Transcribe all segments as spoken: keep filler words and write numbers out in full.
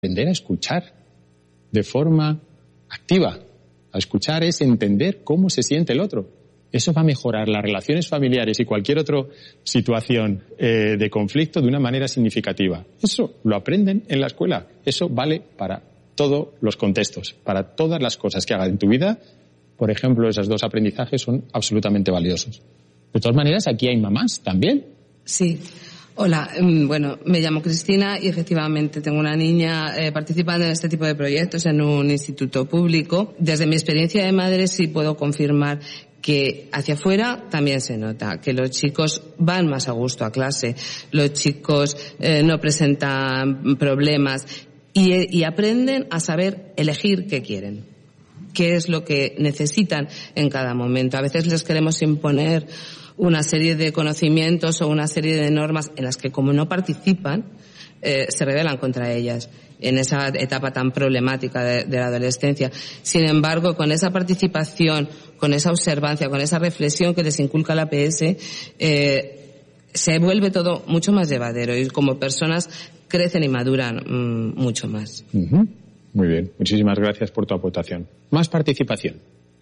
aprender a escuchar de forma activa. A escuchar es entender cómo se siente el otro. Eso va a mejorar las relaciones familiares y cualquier otra situación eh, de conflicto de una manera significativa. Eso lo aprenden en la escuela. Eso vale para todos los contextos, para todas las cosas que hagas en tu vida. Por ejemplo, esos dos aprendizajes son absolutamente valiosos. De todas maneras, aquí hay mamás también. Sí. Hola, bueno, me llamo Cristina y efectivamente tengo una niña eh, participando en este tipo de proyectos en un instituto público. Desde mi experiencia de madre sí puedo confirmar que hacia afuera también se nota, que los chicos van más a gusto a clase, los chicos eh, no presentan problemas y, y aprenden a saber elegir qué quieren, qué es lo que necesitan en cada momento. A veces les queremos imponer una serie de conocimientos o una serie de normas en las que, como no participan, eh, se rebelan contra ellas en esa etapa tan problemática de, de la adolescencia. Sin embargo, con esa participación, con esa observancia, con esa reflexión que les inculca la P S, eh, se vuelve todo mucho más llevadero y como personas crecen y maduran mmm, mucho más. Uh-huh. Muy bien, muchísimas gracias por tu aportación. Más participación.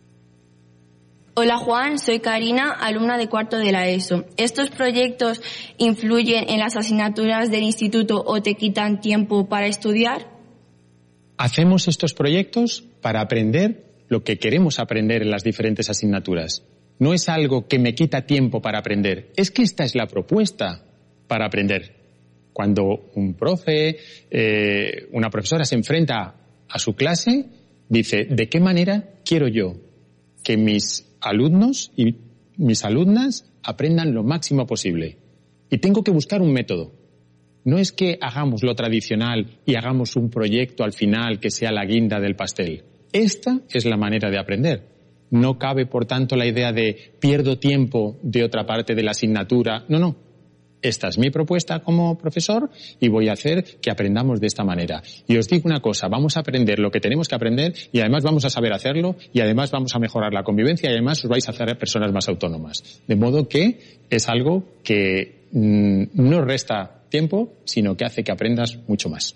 Hola Juan, soy Karina, alumna de cuarto de la ESO. ¿Estos proyectos influyen en las asignaturas del instituto o te quitan tiempo para estudiar? Hacemos estos proyectos para aprender lo que queremos aprender en las diferentes asignaturas. No es algo que me quita tiempo para aprender, es que esta es la propuesta para aprender. Cuando un profe, eh, una profesora se enfrenta a su clase, dice, ¿de qué manera quiero yo que mis alumnos y mis alumnas aprendan lo máximo posible? Y tengo que buscar un método. No es que hagamos lo tradicional y hagamos un proyecto al final que sea la guinda del pastel. Esta es la manera de aprender. No cabe, por tanto, la idea de pierdo tiempo de otra parte de la asignatura. No, no. Esta es mi propuesta como profesor y voy a hacer que aprendamos de esta manera. Y os digo una cosa, vamos a aprender lo que tenemos que aprender y además vamos a saber hacerlo y además vamos a mejorar la convivencia y además os vais a hacer personas más autónomas. De modo que es algo que mmm, no resta tiempo, sino que hace que aprendas mucho más.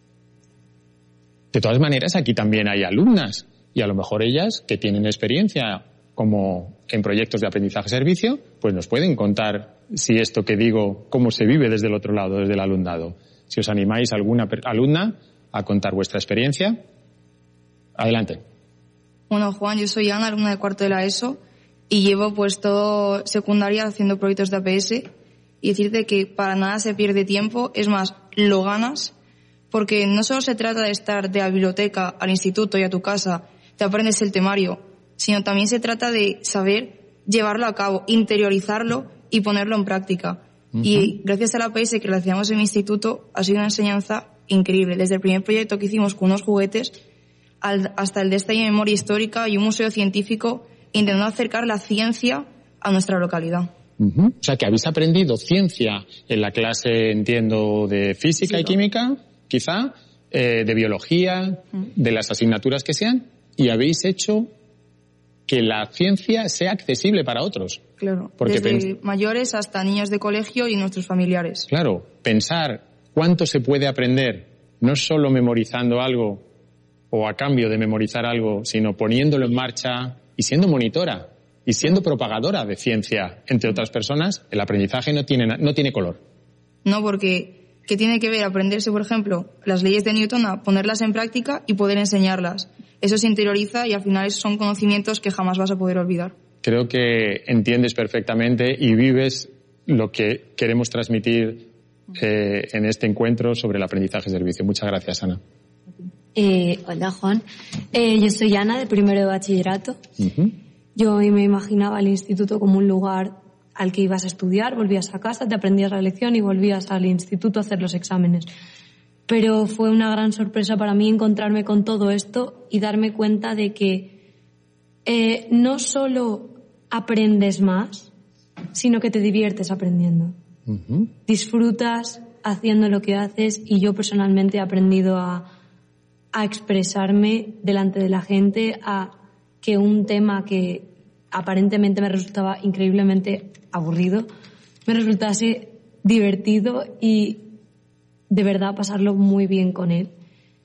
De todas maneras, aquí también hay alumnas y a lo mejor ellas que tienen experiencia como en proyectos de aprendizaje-servicio, pues nos pueden contar si esto que digo, cómo se vive desde el otro lado, desde el alumnado. Si os animáis alguna alumna a contar vuestra experiencia, adelante. Bueno, Juan, yo soy Ana, alumna de cuarto de la ESO, y llevo pues todo secundaria haciendo proyectos de A P S, y decirte que para nada se pierde tiempo, es más, lo ganas, porque no solo se trata de estar de la biblioteca al instituto y a tu casa, te aprendes el temario, sino también se trata de saber llevarlo a cabo, interiorizarlo y ponerlo en práctica. Uh-huh. Y gracias a la A P S que realizamos en mi instituto ha sido una enseñanza increíble. Desde el primer proyecto que hicimos con unos juguetes al, hasta el de esta memoria histórica y un museo científico intentando acercar la ciencia a nuestra localidad. Uh-huh. O sea que habéis aprendido ciencia en la clase, entiendo, de física sí, y química, quizá, eh, de biología, uh-huh. de las asignaturas que sean, y habéis hecho que la ciencia sea accesible para otros. Claro, porque desde pens- mayores hasta niños de colegio y nuestros familiares. Claro, pensar cuánto se puede aprender, no solo memorizando algo o a cambio de memorizar algo, sino poniéndolo en marcha y siendo monitora y siendo propagadora de ciencia entre otras personas, el aprendizaje no tiene, no tiene color. No, porque ¿qué tiene que ver aprenderse, por ejemplo, las leyes de Newton, a ponerlas en práctica y poder enseñarlas? Eso se interioriza y al final son conocimientos que jamás vas a poder olvidar. Creo que entiendes perfectamente y vives lo que queremos transmitir eh, en este encuentro sobre el aprendizaje-servicio. Muchas gracias, Ana. Eh, hola, Juan. Eh, yo soy Ana, de primero de bachillerato. Uh-huh. Yo me imaginaba el instituto como un lugar al que ibas a estudiar, volvías a casa, te aprendías la lección y volvías al instituto a hacer los exámenes. Pero fue una gran sorpresa para mí encontrarme con todo esto y darme cuenta de que eh, no solo aprendes más, sino que te diviertes aprendiendo. Uh-huh. Disfrutas haciendo lo que haces y yo personalmente he aprendido a, a expresarme delante de la gente, a que un tema que aparentemente me resultaba increíblemente aburrido, me resultase divertido y de verdad pasarlo muy bien con él.